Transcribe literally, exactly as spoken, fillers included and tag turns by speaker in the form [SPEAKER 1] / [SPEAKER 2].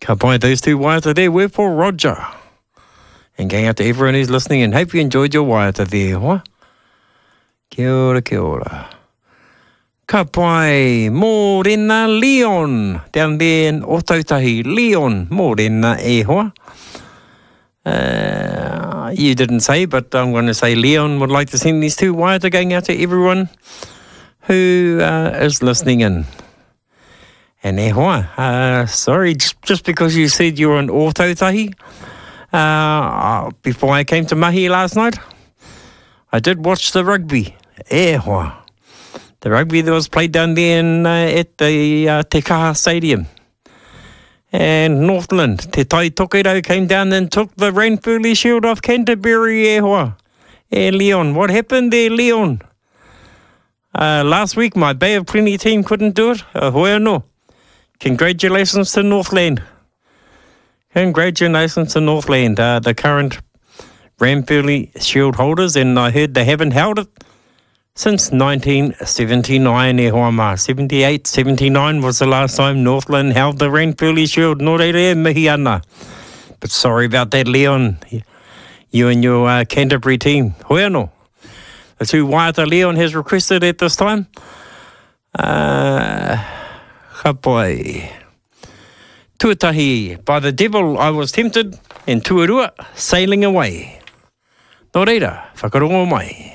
[SPEAKER 1] Ka pai, those two waiata there were for Roger. And going out to everyone who's listening, and hope you enjoyed your waiata there, huh? Kia ora, kia ora. Ka pai, morena Leon, down there in Otautahi. Leon, morena e hoa. Uh, you didn't say, but I'm going to say Leon would like to send these two waiata going out to everyone who uh, is listening in. And e hoa, uh, sorry, just, just because you said you were in Otautahi, uh, before I came to Mahi last night, I did watch the rugby. E hoa. The rugby that was played down there in, uh, at the uh, Te Kaha Stadium. And Northland, Te Tai Tokedo came down and took the Ranfurly Shield off Canterbury, e hoa. E Leon, what happened there, Leon? Uh, last week, my Bay of Plenty team couldn't do it. Uh, hoi anō. Congratulations to Northland. Congratulations to Northland, uh, the current Ranfurly Shield holders, and I heard they haven't held it since nineteen seventy-nine, e hoa ma. seventy-eight, seventy-nine was the last time Northland held the Ranfurly Shield. Nō reire, mihi ana. But sorry about that, Leon. You and your uh, Canterbury team. Hoi anō. The two waiata Leon has requested at this time. Uh, ka pai. Tuatahi. By the devil I was tempted, and tuarua sailing away. Nō reira, whakarongo mai.